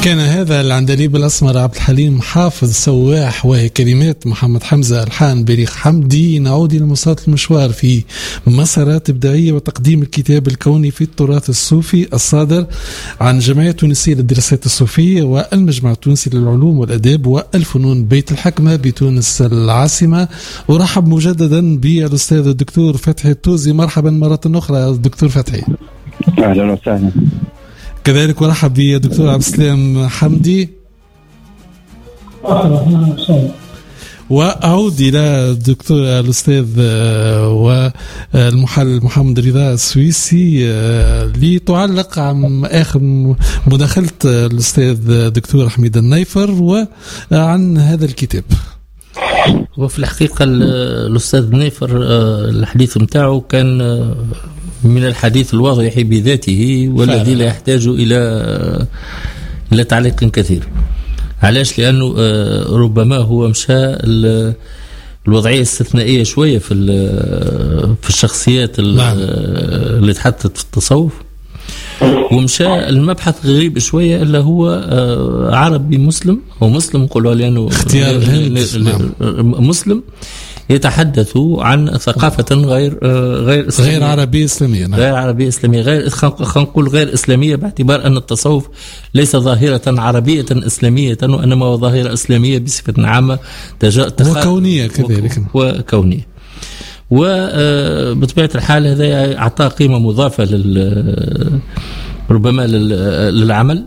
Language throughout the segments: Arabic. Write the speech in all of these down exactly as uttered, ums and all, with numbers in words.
كان هذا العندليب الأسمر عبد الحليم حافظ سواح، وهي كلمات محمد حمزة، ألحان بليغ حمدي. نعود إلى مسار المشوار في مسارات إبداعية وتقديم الكتاب الكوني في التراث الصوفي الصادر عن جمعية تونسية للدراسات الصوفية والمجمع التونسي للعلوم والأداب والفنون بيت الحكمة بتونس العاصمة. أرحب مجددا بالأستاذ الدكتور فتحي التوزي. مرحبا مرة أخرى دكتور فتحي. أهلا وسهلا. كذلك ورحب بالدكتور عبد السلام حمدي. وأعود إلى الدكتور الأستاذ والمحلل محمد رضا السويسي لتعلق عن آخر مداخلة الأستاذ دكتور حميد النيفر وعن هذا الكتاب. وفي الحقيقة الأستاذ النيفر الحديث متاعه كان من الحديث الواضح بذاته والذي لا يحتاج إلى إلى تعليق كثير. علاش؟ لأنه ربما هو مشى الوضعية الاستثنائية شوية في في الشخصيات اللي تحدثت في التصوف، ومشى المبحث غريب شوية اللي هو عربي مسلم أو مسلم نقولوا لأنه اختيار مسلم يتحدث عن ثقافة غير غير إسلامية، غير عربية إسلامية، نعم. غير عربية إسلامية، غير خلينا نقول غير إسلامية، باعتبار أن التصوف ليس ظاهرة عربية إسلامية وإنما هو ظاهرة إسلامية بصفة عامة وكونية كذلك وكونية. وبطبيعة الحال هذا أعطى قيمة مضافة لل ربما للعمل.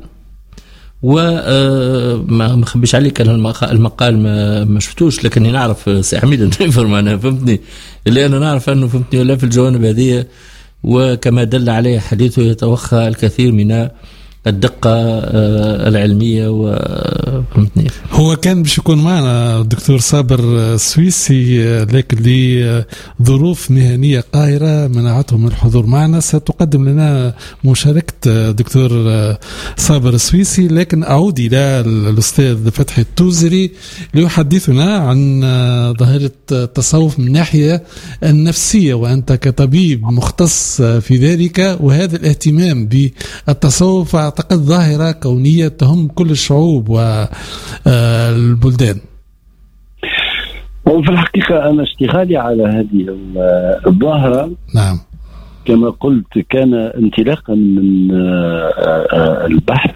وما مخبيش عليك أنا المقال ما, ما شفتوش، لكني نعرف سي حميد النيفر معنا، فهمتني، اللي أنا نعرف أنه فهمتني ولا في الجوانب هذه، وكما دل عليه حديثه يتوخى الكثير من الدقة العلمية. وفهمتني هو كان باش يكون معنا الدكتور صابر السويسي، لكن لظروف مهنية قاهرة منعته من الحضور معنا. ستقدم لنا مشاركة دكتور صابر السويسي، لكن أعود إلى الأستاذ فتحي التوزري ليحدثنا عن ظاهرة التصوف من الناحية النفسية، وأنت كطبيب مختص في ذلك، وهذا الاهتمام بالتصوف أعتقد ظاهرة كونية تهم كل الشعوب والبلدان. وفي الحقيقة أنا اشتغالي على هذه الظاهرة، نعم، كما قلت كان انطلاقا من البحث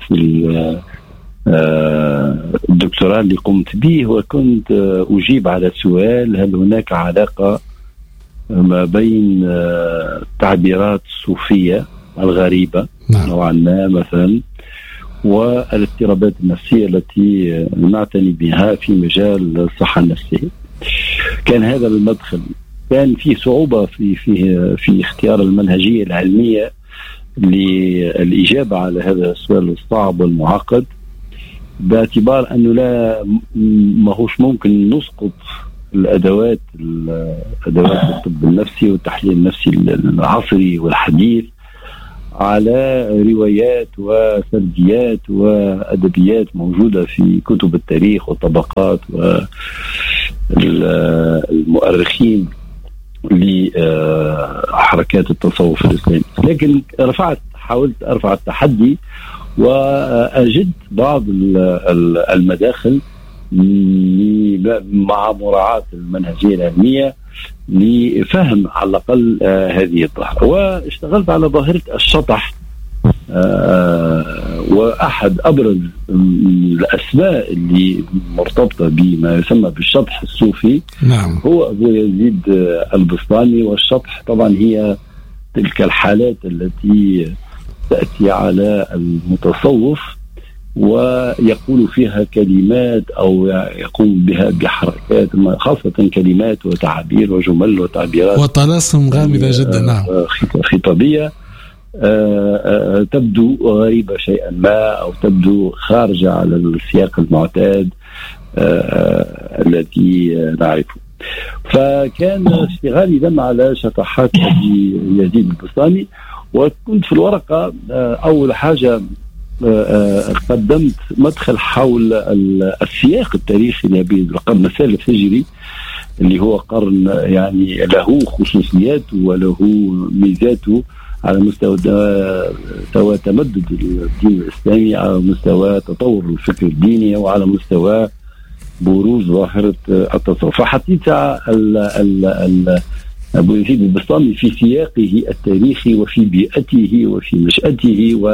الدكتوراه اللي قمت به، وكنت أجيب على سؤال: هل هناك علاقة ما بين التعبيرات الصوفية الغريبة نعم. نوعا ما مثلا والاضطرابات النفسية التي نعتني بها في مجال الصحة النفسية؟ كان هذا المدخل. كان فيه صعوبة في في في اختيار المنهجية العلمية للإجابة على هذا السؤال الصعب والمعقد، باعتبار أنه لا ما هوش ممكن نسقط الأدوات الأدوات الطب النفسي والتحليل النفسي العصري والحديث على روايات وسرديات وأدبيات موجودة في كتب التاريخ والطبقات والمؤرخين لحركات التصوف الإسلامي. لكن رفعت حاولت أرفع التحدي وأجد بعض المداخل مع مراعاة المنهجية العلمية لفهم على الأقل آه هذه الظاهرة. واشتغلت على ظاهرة الشطح، آه وأحد أبرز الأسماء اللي مرتبطة بما يسمى بالشطح الصوفي نعم. هو أبو يزيد البسطامي. والشطح طبعا هي تلك الحالات التي تأتي على المتصوف ويقول فيها كلمات أو يقوم بها بحركات، خاصة كلمات وتعابير وجمل وتعبيرات وطلاسم غامضة جدا نعم خطابية تبدو غريبة شيئا ما أو تبدو خارجة على السياق المعتاد الذي نعرفه. فكان اشتغالي دم على شطحات يزيد البسطامي. وكنت في الورقة أول حاجة قدمت مدخل حول السياق التاريخي للقرن الثالث هجري، اللي هو قرن يعني له خصوصياته وله ميزاته على مستوى مستوى تمدد الدين الإسلامي، على مستوى تطور الفكر الديني، وعلى مستوى بروز ظاهرة التصوف. فحطيت ال ال ال أبو يزيد البسطامي في سياقه التاريخي وفي بيئته وفي نشأته و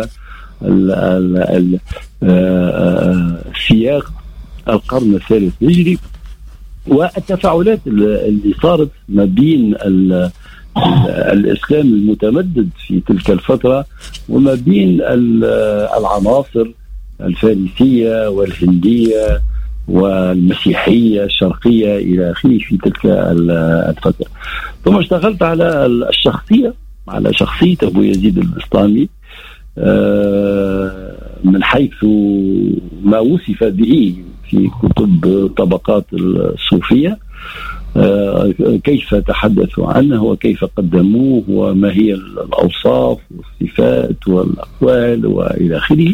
سياق القرن الثالث الهجري، والتفاعلات اللي صارت ما بين الإسلام المتمدد في تلك الفترة وما بين العناصر الفارسية والهندية والمسيحية الشرقية إلى آخره في تلك الفترة. ثم اشتغلت على الشخصية، على شخصية أبو يزيد البسطامي من حيث ما وصف به في كتب طبقات الصوفية، كيف تحدثوا عنه وكيف قدموه وما هي الأوصاف والصفات والأقوال وإلى آخره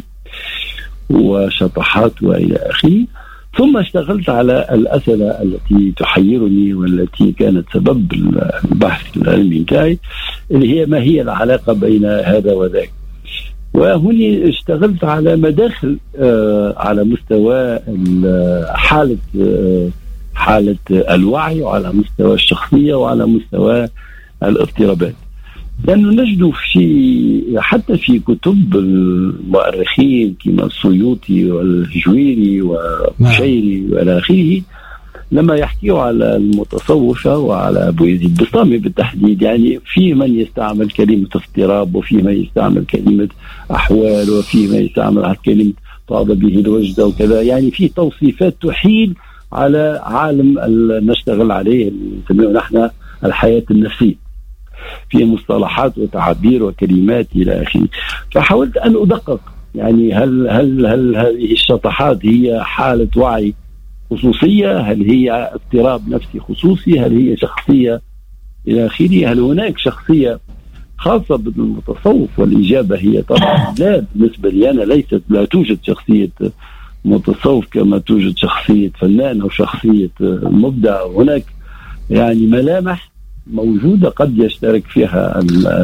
وشطحات وإلى آخره. ثم اشتغلت على الأسئلة التي تحيرني والتي كانت سبب البحث العلمي بتاعي، اللي هي ما هي العلاقة بين هذا وذاك. وهني اشتغلت على مداخل آه على مستوى حالة آه حالة الوعي، وعلى مستوى الشخصية، وعلى مستوى الاضطرابات. لأنه نجد في حتى في كتب المؤرخين كما السيوطي والهجويري وبشيري وإلى آخره، لما يحكيوا على المتصوفة وعلى أبو يزيد البسطامي بالتحديد، يعني في من يستعمل كلمة اضطراب، وفي من يستعمل كلمة أحوال، وفي من يستعمل كلمة طاب به الوجد وكذا. يعني في توصيفات تحيل على عالم نشتغل عليه اللي نسميه نحن الحياة النفسية، في مصطلحات وتعابير وكلمات إلى آخره. فحاولت أن أدقق، يعني هل هل هل هذه الشطحات هي حالة وعي خصوصية؟ هل هي اضطراب نفسي خصوصي؟ هل هي شخصية إلى آخره؟ هل هناك شخصية خاصة بالمتصوف؟ والإجابة هي طبعا لا. بالنسبة لي أنا ليست لا توجد شخصية متصوف كما توجد شخصية فنان أو شخصية مبدع. هناك يعني ملامح موجودة قد يشترك فيها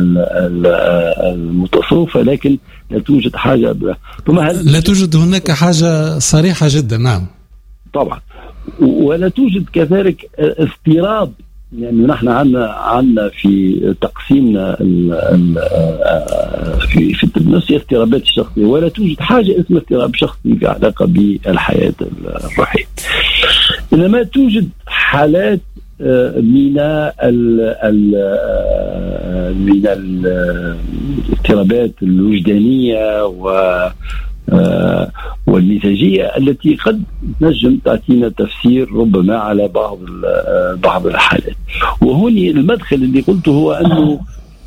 المتصوف، لكن لا توجد حاجة. ثم لا توجد هناك حاجة صريحة جدا. نعم طبعا. ولا توجد كذلك اضطراب، يعني نحن عندنا عندنا في تقسيمنا في في النفسية اضطرابات الشخصية، ولا توجد حاجة اسمها اضطراب شخصي في علاقة بالحياة الروحية، إنما توجد حالات من ال من الاضطرابات الوجدانية و والمزاجية التي قد نجم تعطينا تفسير ربما على بعض بعض الحالات. وهوني المدخل اللي قلته هو أنه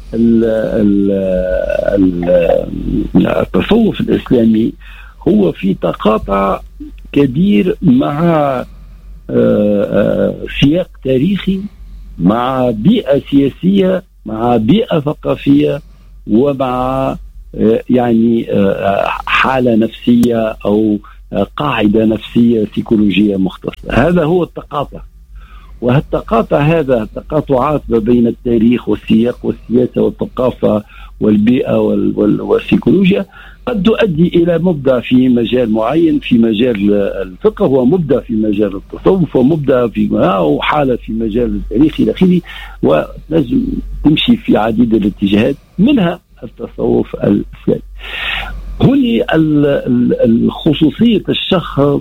التصوف الإسلامي هو في تقاطع كبير مع سياق تاريخي، مع بيئة سياسية، مع بيئة ثقافية، ومع يعني حالة نفسية أو قاعدة نفسية سيكولوجية مختصة. هذا هو التقاطع، والتقاطع هذا تقاطعات ما بين التاريخ والسياق والسياسة والثقافة والبيئة والسيكولوجيا قد تؤدي إلى مبدع في مجال معين، في مجال الفقه، ومبدع في مجال التصوف، ومبدع في وحالة في مجال التاريخ إلى آخره، ولازم تمشي في عديد الاتجاهات منها التصوف الإسلامي. هني الخصوصية الشخص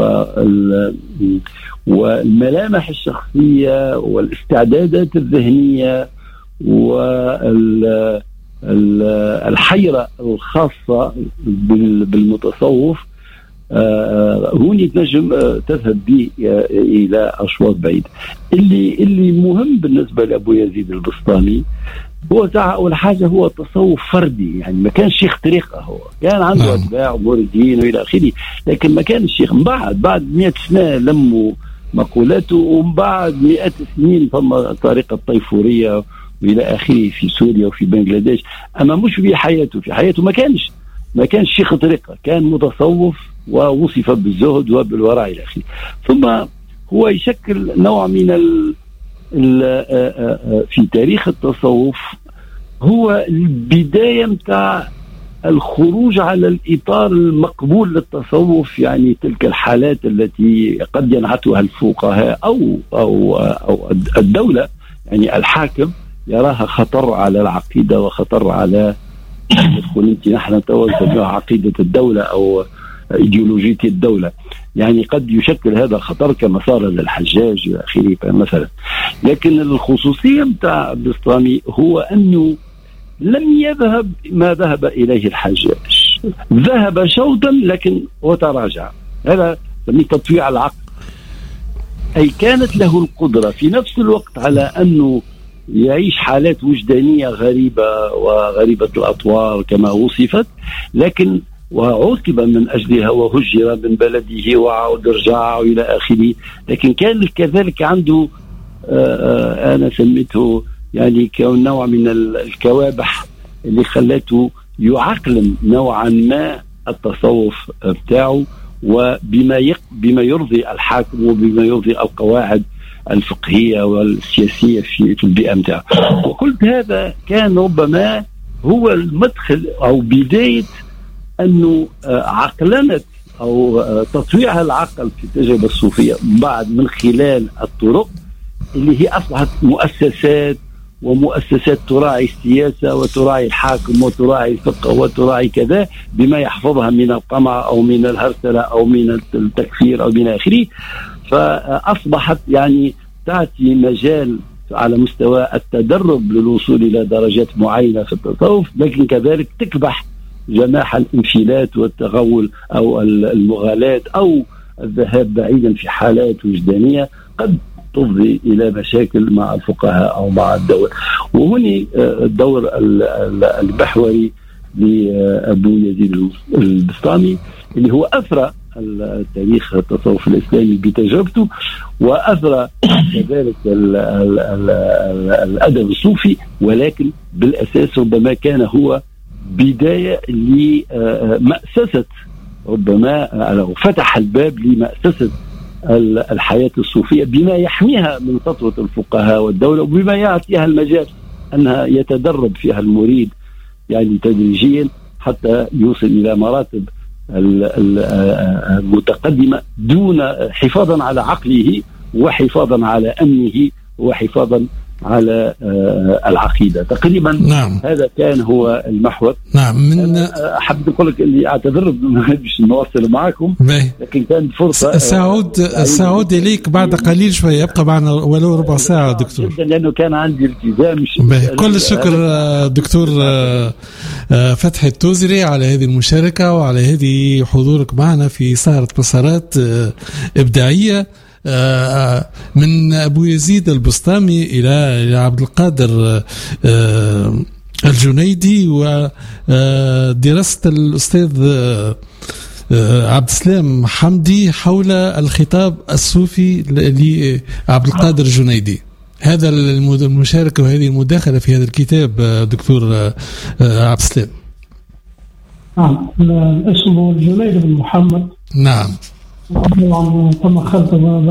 والملامح الشخصية والاستعدادات الذهنية والحيرة الخاصة بالمتصوف، هوني تنجم تذهب به إلى أشواط بعيدة. اللي اللي مهم بالنسبة لأبو يزيد البسطامي هو تاع أول حاجة هو تصوف فردي، يعني ما كانش شيخ طريقة، هو كان عنده أتباع وموردين وإلى آخره، لكن ما كان الشيخ. من بعد بعد مئة سنة لموا مقولاته، ومن بعد مئات السنين ثم طريقة الطيفورية وإلى آخره في سوريا وفي بنغلاديش. أما مش في حياته، في حياته ما كانش ما كانش شيخ طريقة، كان متصوف ووصف بالزهد وبالورع إلى آخره. ثم هو يشكل نوع من ال في تاريخ التصوف هو البداية متاع الخروج على الإطار المقبول للتصوف، يعني تلك الحالات التي قد ينعتها الفقهاء أو أو أو الدولة، يعني الحاكم يراها خطر على العقيدة وخطر على انت نحن نسميها عقيدة الدولة أو إيديولوجية الدولة، يعني قد يشكل هذا خطر كما صار للحجاج إلى آخره مثلا. لكن الخصوصية متاع البسطامي هو أنه لم يذهب ما ذهب إليه الحجاج، ذهب شوطا لكن وتراجع، هذا سميه تطويع العقل، أي كانت له القدرة في نفس الوقت على أنه يعيش حالات وجدانية غريبة وغريبة الأطوار كما وصفت، لكن وعوقب من أجلها وهجر من بلده وعود رجع إلى آخره، لكن كان كذلك عنده آآ أنا سميته يعني كون نوع من الكوابح اللي خلته يعقلم نوعا ما التصوف بتاعه وبما يق بما يرضي الحاكم وبما يرضي القواعد الفقهية والسياسية في البيئة متاعه. وقلت هذا كان ربما هو المدخل أو بداية أنه عقلنة أو تطويع العقل في التجربة الصوفية بعد من خلال الطرق اللي هي أصبحت مؤسسات، ومؤسسات تراعي السياسة وتراعي الحاكم وتراعي الفقه وتراعي كذا بما يحفظها من الطمع أو من الهرسلة أو من التكفير أو من آخره، فأصبحت يعني تعطي مجال على مستوى التدرب للوصول إلى درجات معينة في التصوف، لكن كذلك تكبح جناح الانفلات والتغول أو المغالاة أو الذهاب بعيدا في حالات وجدانية قد تفضي إلى مشاكل مع الفقهاء أو مع الدولة. وهنا الدور المحوري لأبو يزيد البسطامي اللي هو أثرى التاريخ التصوف الإسلامي بتجربته، وأثرى كذلك ال ال ال الأدب الصوفي، ولكن بالأساس ربما كان هو بداية لمأسسة، ربما فتح الباب لمأسسة الحياة الصوفية بما يحميها من سطوة الفقهاء والدولة، وبما يعطيها المجال أنها يتدرب فيها المريد يعني تدريجيا حتى يوصل إلى مراتب المتقدمة دون حفاظا على عقله وحفاظا على أمنه وحفاظا على العقيدة تقريبا. نعم. هذا كان هو المحور. نعم. من أحب أقول لك اللي أعتذر باش نواصل معكم، لكن كان فرصة. سأعود سأعود إليك بعد قليل شوية، يبقى معنا ولو ربع ساعة دكتور، جدا لأنه كان عندي التزام. كل الشكر دكتور فتحي التوزري على هذه المشاركة وعلى هذه حضورك معنا في سهرة مسارات إبداعية من أبو يزيد البسطامي إلى عبد القادر الجنيدي، ودراسة الأستاذ عبد السلام حمدي حول الخطاب الصوفي لعبد القادر الجنيدي. هذا المشاركة وهذه المداخلة في هذا الكتاب دكتور عبد السلام. نعم، اسمه الجنيدي بن محمد. نعم. طبعا تم خلطه